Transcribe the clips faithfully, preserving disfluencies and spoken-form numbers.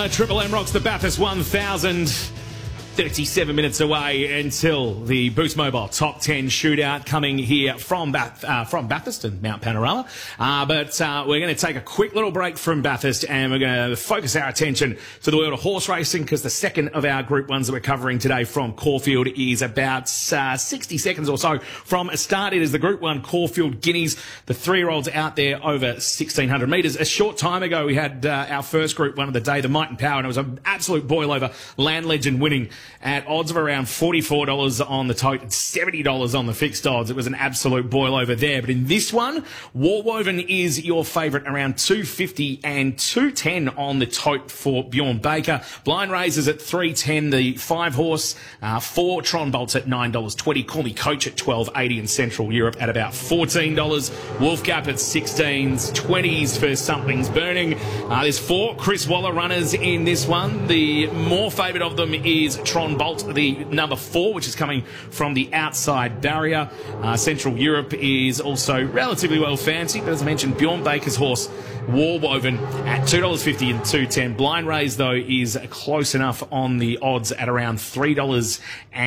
Triple M rocks the Bathurst one thousand. thirty-seven minutes away until the Boost Mobile Top ten shootout coming here from Bath, uh, from Bathurst and Mount Panorama. Uh, but uh, we're going to take a quick little break from Bathurst and we're going to focus our attention to the world of horse racing because the second of our Group ones that we're covering today from Caulfield is about uh, sixty seconds or so from a start. It is the Group one Caulfield Guineas, the three-year-olds out there over sixteen hundred metres. A short time ago we had uh, our first Group one of the day, the Might and Power, and it was an absolute boil over. Land Legend winning at odds of around forty-four dollars on the tote and seventy dollars on the fixed odds. It was an absolute boil over there. But in this one, Warwoven is your favourite, around two fifty and two ten on the tote for Bjorn Baker. Blind Razors at three ten, the five horse, uh, four Tron Bolts at nine dollars twenty. Call Me Coach at twelve eighty in Central Europe at about fourteen dollars. Wolf Gap at sixteens, twenties for Something's Burning. Uh, there's four Chris Waller runners in this one. The more favourite of them is Tron Bolt, the number four, which is coming from the outside barrier. Uh, Central Europe is also relatively well fancied, but as I mentioned, Bjorn Baker's horse, Warwoven, at two dollars fifty and two ten. Blind Raise, though, is close enough on the odds at around three dollars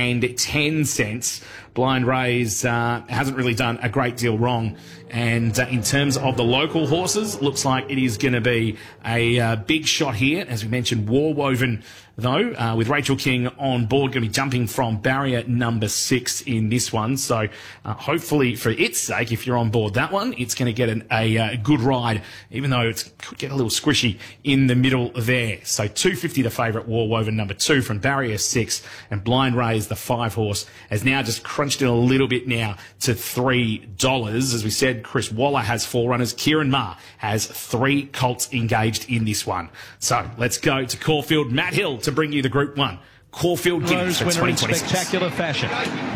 ten. Blind Raise uh, hasn't really done a great deal wrong. And uh, in terms of the local horses, looks like it is going to be a uh, big shot here. As we mentioned, Warwoven, though, uh, with Rachel King on board, going to be jumping from barrier number six in this one. So uh, hopefully for its sake, if you're on board that one, it's going to get an, a, a good ride, even though it could get a little squishy in the middle there. So two fifty the favourite, Warwoven number two from barrier six, and Blind Raise, the five horse, has now just crunched it a little bit now to three dollars. As we said, Chris Waller has four runners. Kieran Maher has three colts engaged in this one. So let's go to Caulfield. Matt Hill to bring you the Group one Caulfield Guineas for twenty twenty-six. In spectacular fashion.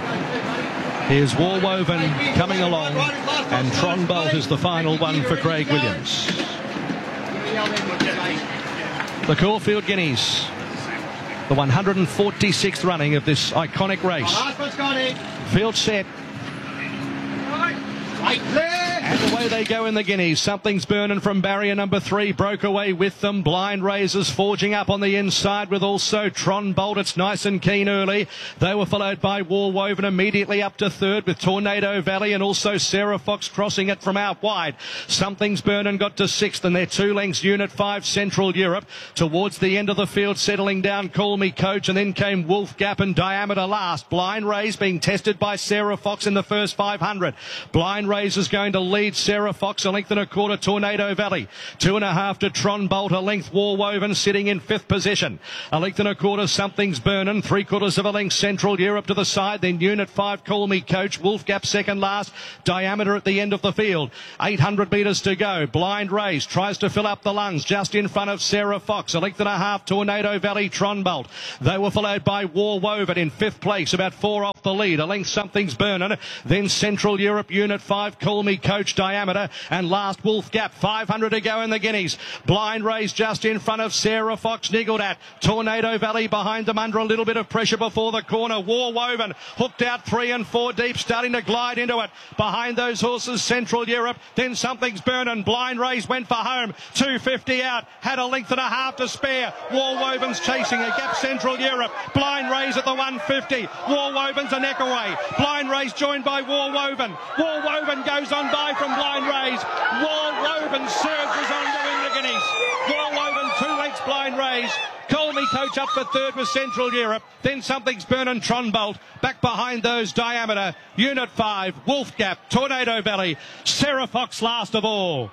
Here's Warwoven coming along, and Tron Bolt is the final one for Craig Williams. The Caulfield Guineas, the one hundred forty-sixth running of this iconic race. Field set. And away they go in the Guineas. Something's Burning from barrier number three broke away with them. Blind Razors forging up on the inside with also Tron Bolt. It's nice and keen early. They were followed by Warwoven immediately up to third with Tornado Valley, and also Sarah Fox crossing it from out wide. Something's Burning got to sixth, and they're two lengths Unit five Central Europe. Towards the end of the field, settling down Call Me Coach, and then came Wolf Gap and Diameter last. Blind Raise being tested by Sarah Fox in the first five hundred. Blind Raise is going to lead Sarah Fox a length and a quarter. Tornado Valley two and a half to Tron Bolt, a length Warwoven sitting in fifth position. A length and a quarter Something's Burning, three quarters of a length Central Europe to the side, then Unit five Call Me Coach. Wolf Gap second last. Diameter at the end of the field. eight hundred metres to go. Blind Raise tries to fill up the lungs just in front of Sarah Fox. A length and a half Tornado Valley, Tron Bolt. They were followed by Warwoven in fifth place, about four off the lead. A length Something's Burning, then Central Europe, Unit five Call Me Coach, Diameter, and last Wolf Gap. five hundred to go in the Guineas. Blind Raise just in front of Sarah Fox, niggled at. Tornado Valley behind them under a little bit of pressure before the corner. Warwoven hooked out three and four deep, starting to glide into it. Behind those horses, Central Europe, then Something's Burning. Blind Raise went for home. two fifty out, had a length and a half to spare. Warwoven's chasing a gap. Central Europe. Blind Raise at the one fifty. Warwoven's a neck away. Blind Raise joined by Warwoven. Warwoven goes on by from Blind Raise. Warwoven surges on to win the Guineas. Warwoven two lengths Blind Raise. Call Me Coach up for third with Central Europe. Then Something's Burning, Tron Bolt. Back behind those, Diameter, Unit five, Wolf Gap, Tornado Valley, Sarah Fox last of all.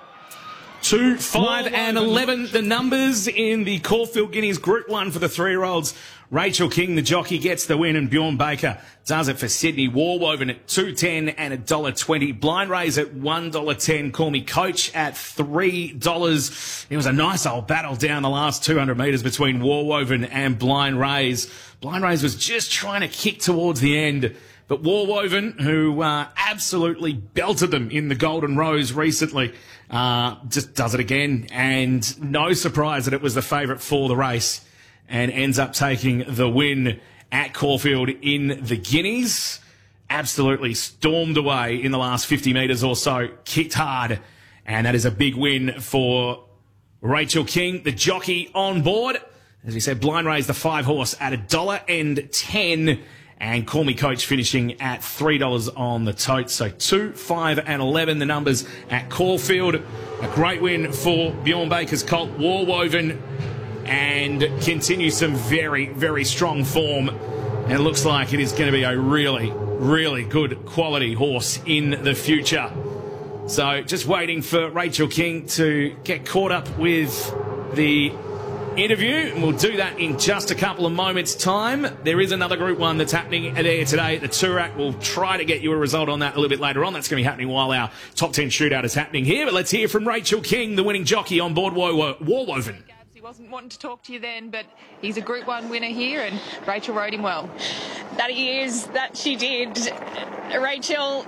Two, five, and eleven, the numbers in the Caulfield Guineas Group one for the three-year-olds. Rachel King, the jockey, gets the win, and Bjorn Baker does it for Sydney. Warwoven at two ten and one dollar twenty. Blind Raise at one dollar ten. Call Me Coach at three dollars. It was a nice old battle down the last two hundred metres between Warwoven and Blind Raise. Blind Raise was just trying to kick towards the end, but Warwoven, who uh, absolutely belted them in the Golden Rose recently, uh, just does it again. And no surprise that it was the favourite for the race, and ends up taking the win at Caulfield in the Guineas. Absolutely stormed away in the last fifty metres or so, kicked hard, and that is a big win for Rachel King, the jockey on board. As we said, Blind Raise, the five horse at one dollar ten. And Call Me Coach finishing at three dollars on the tote. So two, five and eleven, the numbers at Caulfield. A great win for Bjorn Baker's colt, Warwoven, and continues some very, very strong form. And it looks like it is going to be a really, really good quality horse in the future. So just waiting for Rachel King to get caught up with the interview, and we'll do that in just a couple of moments' time. There is another Group one that's happening there today at the Toorak. We'll try to get you a result on that a little bit later on. That's going to be happening while our top ten shootout is happening here. But let's hear from Rachel King, the winning jockey on board Warwoven. He wasn't wanting to talk to you then, but he's a Group one winner here, and Rachel rode him well. That he is, that she did. Rachel,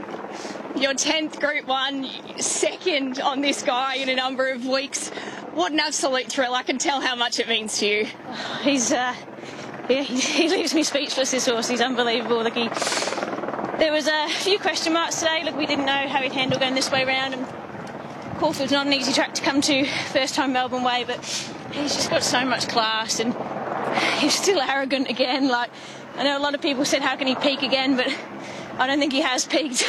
your tenth Group one, second on this guy in a number of weeks. What an absolute thrill. I can tell how much it means to you. He's, uh, yeah, he, he leaves me speechless, this horse. He's unbelievable. Like he, there was a few question marks today. Look, we didn't know how he'd handle going this way round, and Caulfield's not an easy track to come to, first time Melbourne way, but he's just got so much class, and he's still arrogant again. Like, I know a lot of people said, how can he peak again? But I don't think he has peaked.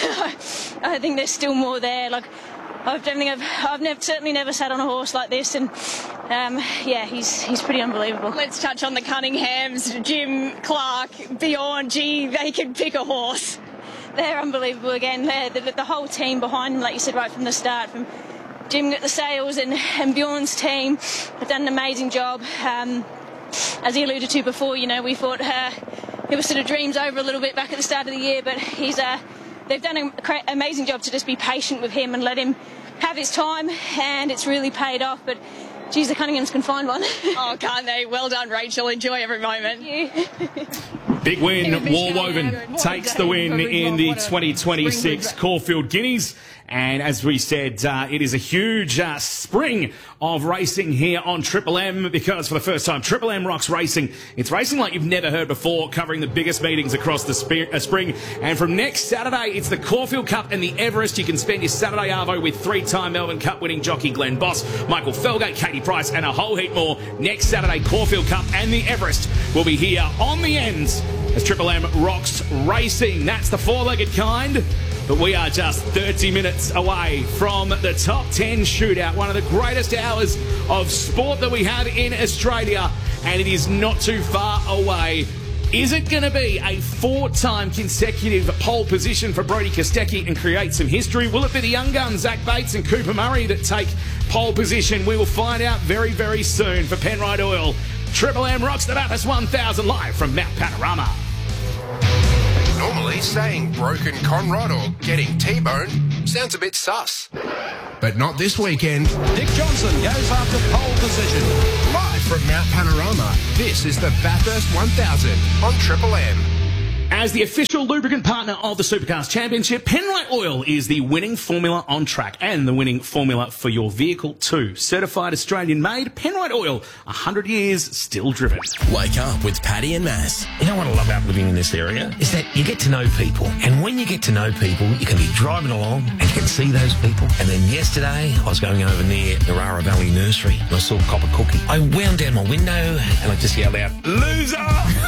I think there's still more there. Like, I don't think I've, I've never, certainly never sat on a horse like this, and um, yeah, he's he's pretty unbelievable. Let's touch on the Cunninghams, Jim, Clark, Bjorn. Gee, they can pick a horse. They're unbelievable again. They're, the, the whole team behind them, like you said, right from the start, from Jim at the sales and, and Bjorn's team have done an amazing job. Um, as he alluded to before, you know, we thought uh, it was sort of dreams over a little bit back at the start of the year, but he's uh, they've done an amazing job to just be patient with him and let him have his time, and it's really paid off. But geez, the Cunninghams can find one. Oh, can't they? Well done, Rachel. Enjoy every moment. Thank you. Big win. Warwoven takes the win in the twenty twenty-six Caulfield Guineas. And as we said, uh, it is a huge uh, spring of racing here on Triple M, because for the first time, Triple M rocks racing. It's racing like you've never heard before, covering the biggest meetings across the spe- uh, spring. And from next Saturday, it's the Caulfield Cup and the Everest. You can spend your Saturday arvo with three-time Melbourne Cup winning jockey Glenn Boss, Michael Felgate, Katie Price, and a whole heap more. Next Saturday, Caulfield Cup and the Everest will be here on the ends as Triple M rocks racing. That's the four-legged kind. But we are just thirty minutes away from the top ten shootout, one of the greatest hours of sport that we have in Australia, and it is not too far away. Is it going to be a four-time consecutive pole position for Brodie Kostecki and create some history? Will it be the young guns, Zach Bates and Cooper Murray, that take pole position? We will find out very, very soon. For Penrite Oil, Triple M rocks the Bathurst one thousand live from Mount Panorama. Normally, saying broken conrod or getting T-boned sounds a bit sus. But not this weekend. Dick Johnson goes after pole position. Live from Mount Panorama, this is the Bathurst one thousand on Triple M. As the official lubricant partner of the Supercars Championship, Penrite Oil is the winning formula on track and the winning formula for your vehicle too. Certified Australian-made, Penrite Oil, one hundred years still driven. Wake up with Paddy and Mass. You know what I love about living in this area? Is that you get to know people. And when you get to know people, you can be driving along and you can see those people. And then yesterday, I was going over near Narara Valley Nursery and I saw Copper Cookie. I wound down my window and I just yelled out, "Loser!"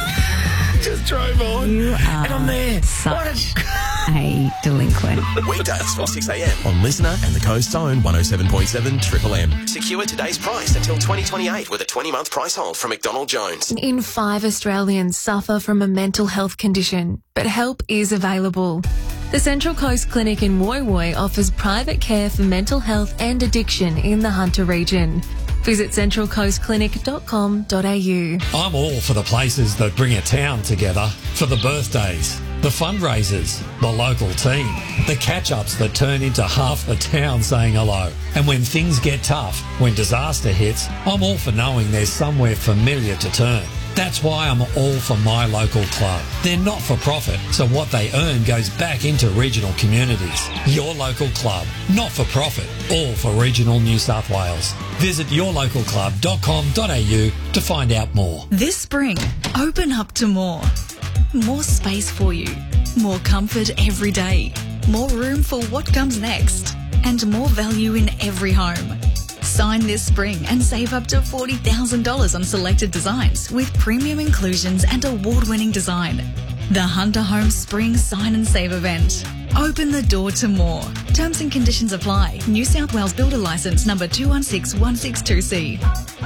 Just drove on. You are and I'm there. such a delinquent. Weekdays from six a.m. on Listener and the Coast's own one oh seven point seven Triple M. Secure today's price until twenty twenty-eight with a twenty-month price hold from McDonald Jones. In five Australians suffer from a mental health condition, but help is available. The Central Coast Clinic in Woy Woy offers private care for mental health and addiction in the Hunter region. Visit central coast clinic dot com dot a u. I'm all for the places that bring a town together. For the birthdays, the fundraisers, the local team, the catch-ups that turn into half the town saying hello. And when things get tough, when disaster hits, I'm all for knowing there's somewhere familiar to turn. That's why I'm all for my local club. They're not for profit, so what they earn goes back into regional communities. Your local club, not for profit, all for regional New South Wales. Visit your local club dot com dot a u to find out more. This spring, open up to more. More space for you. More comfort every day. More room for what comes next. And more value in every home. Sign this spring and save up to forty thousand dollars on selected designs with premium inclusions and award-winning design. The Hunter Homes Spring Sign and Save event. Open the door to more. Terms and conditions apply. New South Wales Builder Licence number two one six one six two C.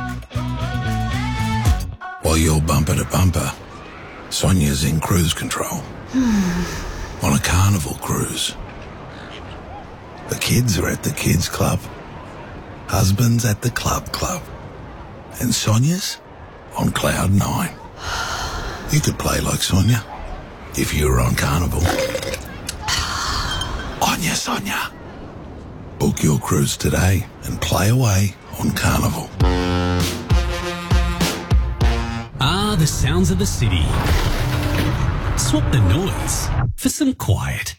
While you're bumper to bumper, Sonia's in cruise control. On a carnival cruise. The kids are at the kids club. Husband's at the club club. And Sonia's on cloud nine. You could play like Sonia if you were on Carnival. On ya, Sonia. Book your cruise today and play away on Carnival. Ah, the sounds of the city. Swap the noise for some quiet.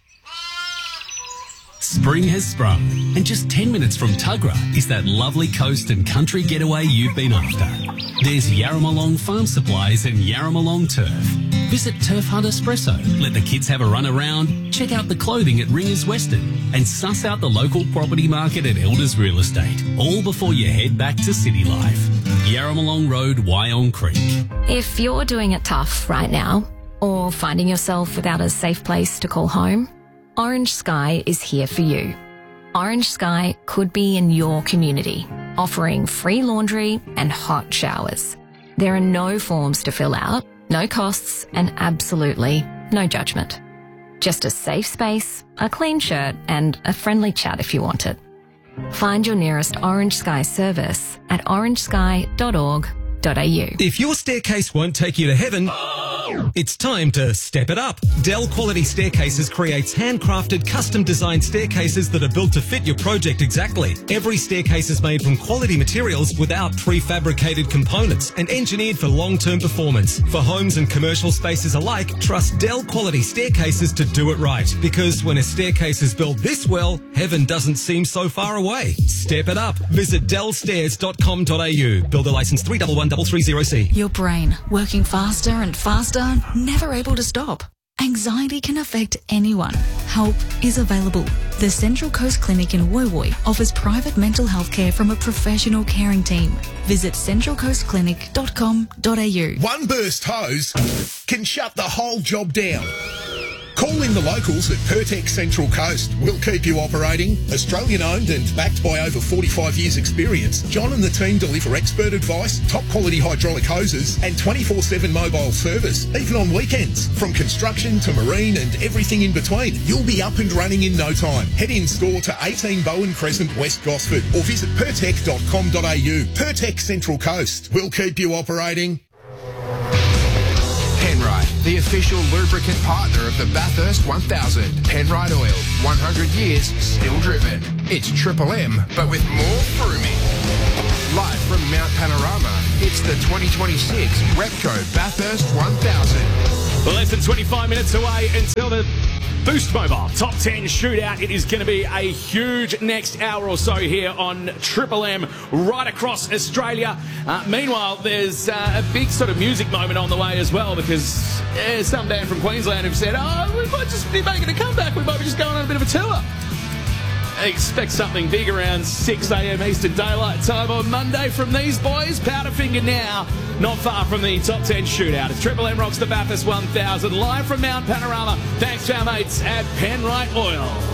Spring has sprung, and just ten minutes from Tuggerah is that lovely coast and country getaway you've been after. There's Yarramalong Farm Supplies and Yarramalong Turf. Visit Turf Hunt Espresso, let the kids have a run around, check out the clothing at Ringers Western, and suss out the local property market at Elders Real Estate, all before you head back to city life. Yarramalong Road, Wyong Creek. If you're doing it tough right now, or finding yourself without a safe place to call home, Orange Sky is here for you. Orange Sky could be in your community, offering free laundry and hot showers. There are no forms to fill out, no costs, and absolutely no judgment. Just a safe space, a clean shirt, and a friendly chat if you want it. Find your nearest Orange Sky service at orange sky dot org dot a u. If your staircase won't take you to heaven, it's time to step it up. Dell Quality Staircases creates handcrafted, custom-designed staircases that are built to fit your project exactly. Every staircase is made from quality materials without prefabricated components and engineered for long-term performance. For homes and commercial spaces alike, trust Dell Quality Staircases to do it right. Because when a staircase is built this well, heaven doesn't seem so far away. Step it up. Visit dell stairs dot com dot a u. Builder license three one one three three zero C. Your brain working faster and faster, never able to stop. Anxiety can affect anyone. Help is available. The Central Coast Clinic in Woy Woy offers private mental health care from a professional caring team. Visit central coast clinic dot com dot a u. One burst hose can shut the whole job down. Call in the locals at Pertex Central Coast. We'll keep you operating. Australian owned and backed by over forty-five years experience, John and the team deliver expert advice, top quality hydraulic hoses and twenty-four seven mobile service, even on weekends. From construction to marine and everything in between, you'll be up and running in no time. Head in store to eighteen Bowen Crescent, West Gosford or visit pertec dot com dot a u. Pertex Central Coast. We'll keep you operating. Penrite, the official lubricant partner of the Bathurst one thousand. Penrite Oil, one hundred years, still driven. It's Triple M, but with more frumy. Live from Mount Panorama, it's the twenty twenty-six Repco Bathurst one thousand. Less than twenty-five minutes away until the Boost Mobile Top ten Shootout. It is going to be a huge next hour or so here on Triple M right across Australia. Uh, meanwhile, there's uh, a big sort of music moment on the way as well because uh, some band from Queensland have said, oh, we might just be making a comeback. We might be just going on a bit of a tour. Expect something big around six a m Eastern Daylight Time on Monday from these boys. Powderfinger now, not far from the Top ten Shootout. It's Triple M rocks the Bathurst one thousand live from Mount Panorama. Thanks to our mates at Penrite Oil.